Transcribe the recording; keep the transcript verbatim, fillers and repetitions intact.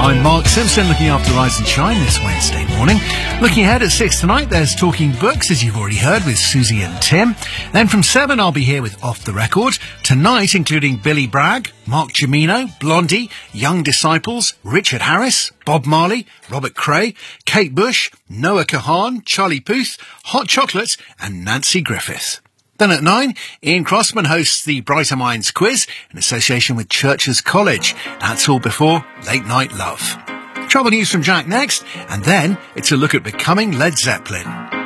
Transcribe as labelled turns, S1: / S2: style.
S1: I'm Mark Simpson, looking after Rise and Shine this Wednesday morning. Looking ahead at six tonight, there's Talking Books, as you've already heard, with Susie and Tim. Then from seven, I'll be here with Off the Record. Tonight, including Billy Bragg, Mark Gimino, Blondie, Young Disciples, Richard Harris, Bob Marley, Robert Cray, Kate Bush, Noah Kahan, Charlie Puth, Hot Chocolate and Nancy Griffith. Then at nine, Ian Crossman hosts the Brighter Minds quiz in association with Churches College. That's all before Late Night Love. Travel news from Jack next, and then it's a look at becoming Led Zeppelin.